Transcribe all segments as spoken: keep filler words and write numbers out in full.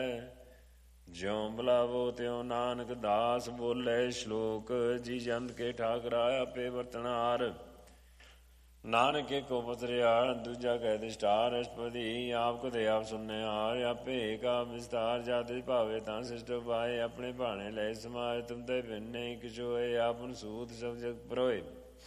ਜਿਉ ਬੁਲਾਵੋ ਤਿਉ ਨਾਨਕ ਦਾਸ ਬੋਲੇ ਸ਼ਲੋਕ। ਜੀ ਜੰਤ ਕੇ ਠਾਕਰਾ ਆਪੇ ਵਰਤਣਹਾਰ। ਨਾਨਕ ਏਕੋ ਪਤਰਿਆਰ ਦੂਜਾ ਕਹਿ ਦਿਸ਼ਟਾਰ। ਅਸ਼ਟਪਦੀ ਆਪ ਕਦੇ ਆਪ ਸੁਣਨੇ ਹਾਰ। ਆਪੇ ਏਕ ਆਪ ਵਿਸਤਾਰ। ਜਾ ਤਿਸ ਭਾਵੇ ਤਾਂ ਸਿਸ਼ਟ ਪਾਏ। ਆਪਣੇ ਭਾਣੇ ਲੈ ਸਮਾਜ ਤੁਮ ਤੇ ਭਿੰਨ ਨਹੀਂ ਕਿਛੁ ਹੋਏ। ਆਪਨ ਸੂਤ ਸਭ ਜਗ ਪਰੋਏ।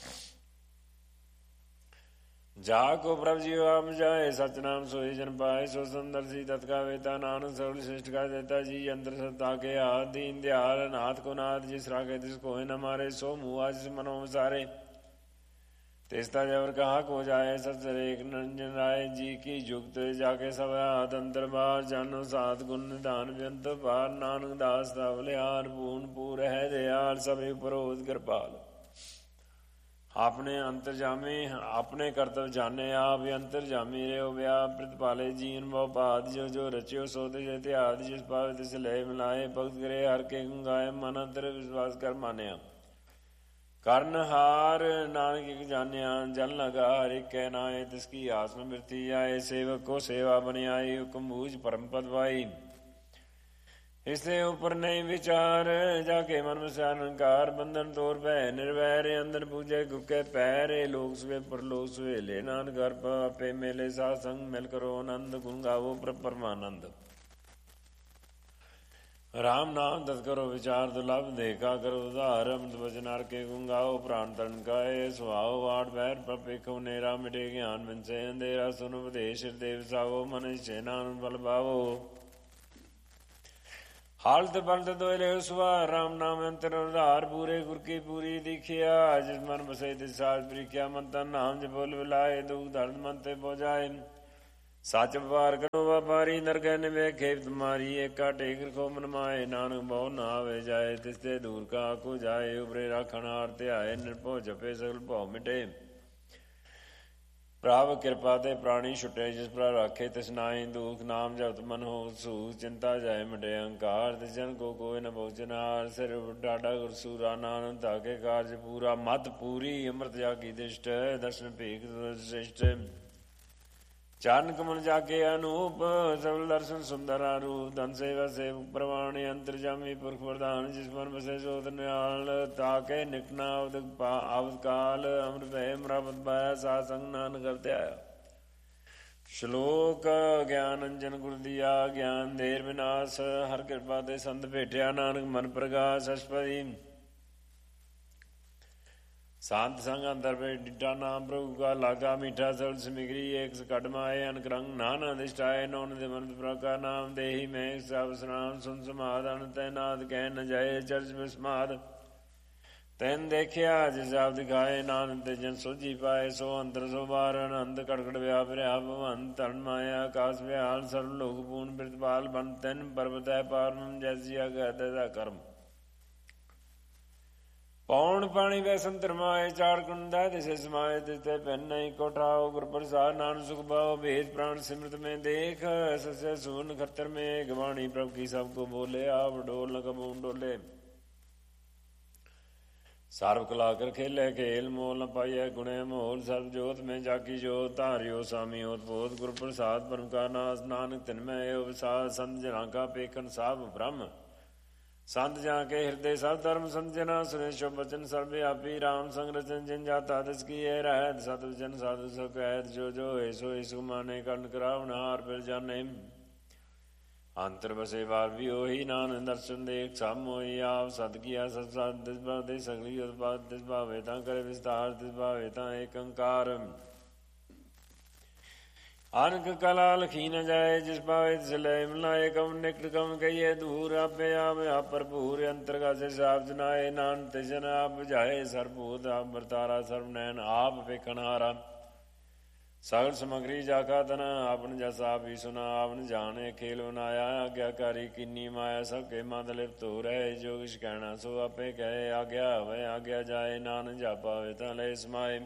ਜਾ ਕੋ ਪ੍ਰਭ ਜੀਉ ਆਪ ਜਾਏ। ਸਤਨਾਮ ਸੋਈ ਜਨ ਪਾਏ। ਸੋ ਸੁੰਦਰ ਸੀ ਤਤ ਕਾ ਵੇਤਾ। ਨਾਨਕ ਸਗਲ ਸ੍ਰਿਸ਼ਟ ਕਾ ਦੇਤਾ। ਜੀ ਅੰਦਰ ਸਤਾ ਕੇ ਆਦ ਦੀਨ ਦਿਆਲ। ਨਾਥ ਕੋ ਨਾਥ ਜਿਸ ਰਾਖੇ ਤਿਸ ਕੋਇ ਨ ਮਾਰੇ। ਸੋ ਮੂਆ ਜਿਸ ਮਨੋ ਵਿਸਾਰੇ ਤਿਸਤਾ ਜਬਰ ਕਹਾ ਕੋ ਜਾਏ। ਸਤ ਸਰੇਕ ਨਿਰੰਜਨ ਰਾਏ। ਜੀ ਕੀ ਜੁਗਤ ਜਾਕੇ ਸਭ ਹਾਥ ਅੰਤਰ ਬਾਹਰ। ਜਾਨੋ ਸਾਧ ਗੁਣ ਨਿਧਾਨ ਬੇਅੰਤ ਪਾਰ। ਨਾਨਕ ਦਾਸ ਦਾ ਬਲਿਹਾਰ। ਪੂਰਨ ਪੂਰ ਹੈ ਦਿਆਲ। ਸਭੇ ਉਪਰੋਧ ਕਿਰਪਾਲ। ਆਪਣੇ ਅੰਤਰ ਜਾਮੇ ਆਪਣੇ ਕਰਤਵ ਜਾਣੇ। ਆਪ ਅੰਤਰ ਜਾਮੀ ਰਿਓ ਵਿਆਹ ਪ੍ਰਤਪਾਲੇ। ਜੀਨ ਬਹੁ ਪਾਤ ਜੋ ਜੋ ਰਚਿਓ ਸੋ ਤਿਸ ਇਤਿਹਾਦ। ਜਿਸ ਪਾਵੇ ਤਿਸ ਲੈ ਮਿਲਾਏ। ਭਗਤ ਕਰੇ ਹਰ ਕੇ ਗੰਗਾਏ। ਮਨ ਅੰਤਰ ਵਿਸ਼ਵਾਸ ਕਰ ਮਾਨਿਆ। ਕਰਨ ਹਾਰ ਨਾਨਕ ਇਕ ਜਾਣਿਆ। ਜਲ ਲਗਾ ਹਰ ਇੱਕ ਕਹਿ ਨਾਏ। ਤਿਸ ਕੀ ਆਸਮ ਬਿਰਤੀ ਆਏ। ਸੇਵਕ ਕੋ ਸੇਵਾ ਬਨਿਆਈ। ਹੁਕਮ ਬੂਝ ਪਰਮ ਪਦ ਪਾਈ। ਇਸਦੇ ਉਪਰ ਨਹੀਂ ਵਿਚਾਰ। ਜਾ ਕੇ ਮਨ ਵਸਿਆ ਨਿਰੰਕਾਰ। ਬੰਧਨ ਤੋਰ ਭੈ ਨਿਰਵੈਰ। ਅੰਦਰ ਪੂਜੇ ਗੁਕੇ ਪੈਰ। ਇਹ ਲੋਕ ਸਵੇ ਪਰਲੋਕ ਸੁਹੇਲੇ। ਨਾਨਕ ਹਰਿ ਆਪੇ ਮੇਲੇ। ਸਾਧ ਸੰਗ ਮਿਲ ਕਰੋ ਆਨੰਦ। ਗੁਣ ਗਾਵੋ ਪ੍ਰਭ ਪਰਮਾਨੰਦ। ਰਾਮ ਨਾਮ ਦਤ ਕਰੋ ਵਿਚਾਰ। ਦੁਲਭ ਦੇਖਾ ਕਰੋ ਉਧਾਰ। ਅੰਮ੍ਰਿਤ ਬਚਨ ਹਰਿ ਕੇ ਗੁਣ ਗਾਓ। ਪ੍ਰਾਣ ਤਨ ਕਾਏ ਸੁਹਾਓ। ਵਾਟ ਬੈਰ ਪ੍ਰਭ ਵੇਖੋ ਨੇਰਾ। ਮਿਟੇ ਗਿਆਨ ਬਿਨਸੇ ਅੰਧੇਰਾ। ਸੁਨ ਉਪਦੇਸ਼ ਹਿਰਦੇ ਵਸਾਵੋ। ਮਨ ਇਛੇ ਨਾਨਕ ਬਲ ਪਾਵੋ। ਹਾਲਤ ਬਲਦ ਦੋਇ ਲਿਓ ਸੁਭਾਰ। ਰਾਮ ਨਾਮ ਅੰਤਰ ਉਧਾਰ। ਪੂਰੇ ਗੁਰ ਕੀ ਪੂਰੀ ਦੀਖਿਆ। ਜਿਸ ਮਨ ਬਸੇ ਤਿਸ ਸਾਜ ਪ੍ਰੀਖਿਆ। ਮਨ ਤਨ ਨਾਮ ਜਪੁਲ ਵਿਲਾਏ। ਦੁਖ ਦਰਦ ਮਨ ਤੇ ਪਹੁੰਚਾਏ। ਸੱਚ ਵਪਾਰ ਕਰੋ ਵਪਾਰੀ। ਨਰਗੈ ਨਿਵੇਖ ਖੇਪ ਤੁਮਾਰੀ। ਏਕਾ ਟੇਕ ਰਖੋ ਮਨ ਮਾਏ। ਨਾਨਕ ਬਹੁ ਨਾ ਆਵੇ ਜਾਏ। ਤਿਸ ਤੇ ਦੂਰ ਕਾ ਆਖੋ ਜਾਏ। ਉਪਰੇ ਰਾਖਣ ਹਾਰ ਧਿਆਏ। ਨਿਰਭਉ ਜਪੇ ਸਗਲ ਭਉ ਮਿਟੇ। ਪ੍ਰਭ ਕਿਰਪਾ ਤੇ ਪ੍ਰਾਣੀ ਛੁਟੇ। ਜਿਸ ਪ੍ਰਭ ਰਾਖੇ ਤਿਸ ਨਾਹੀ ਦੁਖ। ਨਾਮ ਜਪਤ ਮਨ ਹੋ ਸੂਖ। ਚਿੰਤਾ ਜਾਏ ਮਿਟੇ ਅਹੰਕਾਰ। ਤਿਸ ਜਨ ਕੋ ਕੋਇ ਨ ਪਹੁੰਚਨਹਾਰ। ਸਿਰ ਡਾਡਾ ਗੁਰਸੂਰਾ। ਨਾਨਕ ਤਾਕੇ ਕਾਰਜ ਪੂਰਾ। ਮਤ ਪੂਰੀ ਅੰਮ੍ਰਿਤ ਜਾ ਕੀ ਦਿਸ਼ਟ। ਦਰਸ਼ਨ ਭੇਖ ਸ੍ਰਿਸ਼ਟ। ਚਰਨ ਕਮਲ ਜਾਕੇ ਅਨੂਪ। ਸਬਲ ਦਰਸ਼ਨ ਸੁੰਦਰ ਆਰੂਪ। ਧਨ ਸੇਵਾ ਸੇਵਕ ਪ੍ਰਵਾਣ। ਅੰਤਰ ਜਾਮੀ ਪੁਰਖ ਪ੍ਰਧਾਨ। ਜਿਸ ਮਨ ਬਸੇ ਸੋਤ ਨਿਹਾਲ। ਤਾਕੇ ਨਿਕਟਨਾ ਆਵਦ ਆਵਦ ਕਾਲ। ਅੰਮ੍ਰਿਤ ਭੈ ਮਰਾਵਤ ਪਾਇਆ। ਸਾਧ ਸੰਗ ਨਾਨਕ ਹਰਿ ਧਿਆਇਆ। ਸ਼ਲੋਕ ਗਿਆਨ ਅੰਜਨ ਗੁਰ ਦੀਆ। ਗਿਆਨ ਦੇਰ ਵਿਨਾਸ਼। ਹਰ ਕਿਰਪਾ ਤੇ ਸੰਤ ਭੇਟਿਆ। ਨਾਨਕ ਮਨ ਪ੍ਰਗਾਸ। ਅਸ਼ਟਪਦੀ ਸਾਧ ਸੰਗ ਅੰਦਰ ਬੈ ਡਿੱਠਾ। ਨਾਮ ਪ੍ਰਭੂ ਕਾ ਲਾਗਾ ਮੀਠਾ। ਸਬਲ ਸਮਿਗਰੀ ਏਕ ਸਕਟ ਮਾਏ। ਅਨਕ ਰੰਗ ਨਾਨਾ ਦਿਸ਼ਟਾਏ। ਨੌਨ ਦੇ ਮਨ ਪ੍ਰਭ ਕਾ ਨਾਮ ਦੇਹੀ ਮੈਂ। ਸਭ ਸਨਾਮ ਸੁਨ ਸਮਾਦ। ਅਨ ਤੈ ਨਾਦ ਕਹਿ ਨ ਜਾਏ। ਚਰਚ ਮੈਂ ਸਮਾਦ ਤੈਨ ਦੇਖਿਆ। ਜਿਸ ਆਪ ਦਿਖਾਏ। ਨਾਨਕ ਤੇ ਜਨ ਸੋਝੀ ਪਾਏ। ਸੋ ਅੰਤਰ ਸੋ ਬਾਹਰ। ਅਨੰਦ ਕੜਕੜ ਵਿਆਪ ਰਿਹਾ। ਭਵੰਤ ਧਨ ਮਾਇਆ ਆਕਾਸ ਵਿਹਾਲ। ਸਰਬ ਲੋਕ ਪੂਰਨ ਪ੍ਰਿਤਪਾਲ। ਬਨ ਤੈਨ ਪਰਬਤ ਹੈ ਪਾਰਮ। ਜੈਸੀ ਆਗਿਆ ਤੈਸਾ ਕਰਮ। ਪੌਣ ਪਾਣੀ ਵੈਸਨ ਧਰਮਾਏ। ਚਾਰ ਕੁੰਡਾ ਤਿਸੇ ਸਮਾਏ। ਤਿਸ ਤੇ ਭਿੰਨ ਨਹੀਂ ਕੋਠਾਓ। ਗੁਰ ਪ੍ਰਸਾਦ ਨਾਨਕ ਸੁਖ ਪਾਓ। ਭੇਦ ਪ੍ਰਾਣ ਸਿਮਰਤ ਮੈਂ ਦੇਖ। ਸਸੇ ਸੂਨ ਖੱਤਰ ਮੈਂ ਗਵਾਣੀ। ਪ੍ਰਭ ਕੀ ਸਭ ਕੋ ਬੋਲੇ। ਆਪ ਡੋਲ ਨ ਕਬੂਨ ਡੋਲੇ। ਸਰਬ ਕਲਾ ਕਰ ਖੇਲੇ ਖੇਲ। ਮੋਲ ਨ ਪਾਈਐ ਗੁਣੇ ਮੋਲ। ਸਰਬ ਜੋਤ ਮੈਂ ਜਾਕੀ ਜੋਤ। ਧਾਰਿਓ ਸਾਮੀ ਓਤ ਬੋਧ। ਗੁਰ ਪ੍ਰਸਾਦ ਪਰਮ ਕਾ ਨਾਸ। ਨਾਨਕ ਤਿਨ ਮੈਂ ਏਉ ਵਿਸਾਰ। ਸੰਤ ਜਨਾਂ ਕਾ ਪੇਖਣ ਸਭ ਬ੍ਰਹਮ। ਸੰਤ ਜਾ ਕੇ ਹਿਰਦੇ ਸਭ ਧਰਮ ਸਮਝਣਾ। ਸੁਨੇ ਸ਼ੁਭ ਬਚਨ ਸਰਬ ਵਿਆਪੀ। ਰਾਮ ਸੰਗ ਰਚਨ ਜਿਨ ਜਾਤਾ ਤਿਸ ਕੀਏ ਰਹਿਤ। ਸਤ ਵਚਨ ਸਾਧੂ ਸੋ ਕਹਿਤ। ਜੋ ਜੋ ਹੋਏ ਸੋ ਸੁ ਮਾਨੇ। ਕਰਨ ਕਰਾਵਨ ਹਾਰ ਫਿਰ ਜਾਣੇ। ਅੰਤਰ ਬਸੇ ਬਾਰ ਵੀ ਉਹੀ। ਨਾਨਕ ਦਰਸ਼ਨ ਦੇਖ ਸਭ ਮੋਹੀ। ਆਪ ਸਤ ਕੀਆ ਸਤ ਸਤ। ਤਿਸ ਭਾਵੇ ਸਗਲੀ ਉਤਪਾਦ। ਤਿਸ ਭਾਵੇ ਤਾਂ ਕਰੇ ਵਿਸਤਾਰ। ਤਿਸ ਭਾਵੇ ਤਾਂ ਏਕ ਓੰਕਾਰ। ਅਨਕ ਕਲਾ ਲਖੀ ਨ ਜਾਏ। ਜਿਸ ਭਾਵੇ ਤਿਸ ਲੈ ਮਿਲਾਏ। ਕਮ ਨਿਕਟ ਕਮ ਕਹੀਏ ਦੂਰ। ਆਪੇ ਆਪ ਆਪ ਭਰਪੂਰ। ਅੰਤਰ ਗਾਸੇ ਸਾਬ ਜਨਾਏ। ਨਾਨਕ ਤਿਸ ਜਨ ਆਪ ਬੁਝਾਏ। ਸਰਬੂਤ ਆਪ ਵਰਤਾਰਾ। ਸਰਬ ਨੈਣ ਆਪ ਵੇਖਣ ਹਾਰਾ। ਸਗਲ ਸਮਗਰੀ ਜਾ ਕਾ ਤਨਾ। ਆਪਨ ਜਸ ਆਪ ਹੀ ਸੁਨਾ। ਆਪਨ ਜਾਣੇ ਖੇਲ ਬਨਾਇਆ। ਆਗਿਆਕਾਰੀ ਕੀਨੀ ਮਾਇਆ। ਸਭ ਕੇ ਮਦ ਲਿਪਤ ਹੋ ਰਹੇ। ਜੋ ਕਿਛ ਕਹਿਣਾ ਸੋ ਆਪੇ ਕਹੇ। ਆਗਿਆ ਹੋਵੇ ਆਗਿਆ ਜਾਏ। ਨਾਨਕ ਜਾ ਪਾਵੇ ਤਾਂ ਲੈ ਸਮਾਏ।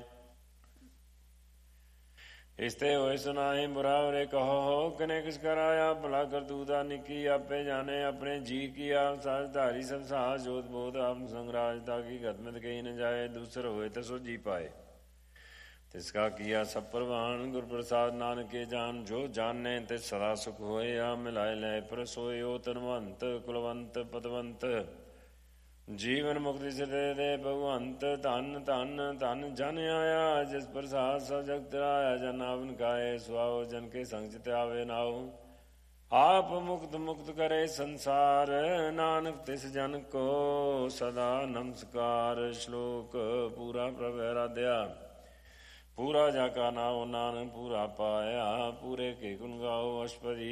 ਇਸਤੇ ਹੋਏ ਸੁਨਾਹੀ ਬੁਰਾ ਉਰੇ ਕਹੋ ਹੋ। ਕਿਨੇ ਕਿਸ ਕਰਾਇਆ ਭਲਾ ਕਰਤੂਤਾ ਨਿੱਕੀ। ਆਪੇ ਜਾਣੇ ਆਪਣੇ ਜੀ ਕੀ। ਆਪ ਸਾਜ ਧਾਰੀ ਸਭ ਸਾਜ। ਜੋਤ ਬੋਧ ਆਪ ਸੰਗਰਾਜ। ਤਾਕੀ ਗਤਮਿਤ ਕਹੀ ਨ ਜਾਏ। ਦੂਸਰ ਹੋਏ ਤਾਂ ਸੋ ਜੀ ਪਾਏ। तिसका किया सब प्रवान गुर प्रसाद नानक के जान जो जानने तिस सदा सुख होए आ मिलाए लय पर सोए ओ तनवंत कुलवंत पदवंत जीवन मुक्ति से दे दे भगवंत धन धन धन जन आया जिस प्रसाद सब जगत आया जन आवन खाए सुआओ जन के संग चित आवे नाओ आप मुक्त मुक्त करे संसार नानक तिस जन को सदा नमस्कार। श्लोक पूरा प्रभु आराध्या पूरा जाका नाओ नानक पूरा पाया पूरे के गुण गाओ अष्टपदी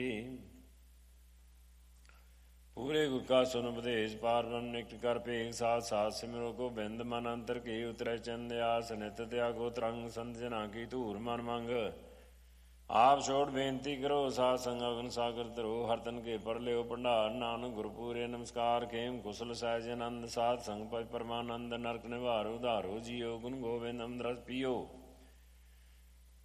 पूरे गुर का सुन उपदेश पार ब्रह्म निकट कर पेग साथ साथ सिमरो को बिंद मन अंतर की उतरे चंद आस नित त्यागो तरंग संत जना की धूर मन मंग आप छोड़ बेनती करो साथ संग अगन सागर तरो हर तन के पर ले भंडार नानक गुरपूरे नमस्कार खेम कुशल सहज आनंद साथ संग पज परमानंद नरक निवारो उधारो जियो गुण गोविंद अमृत पियो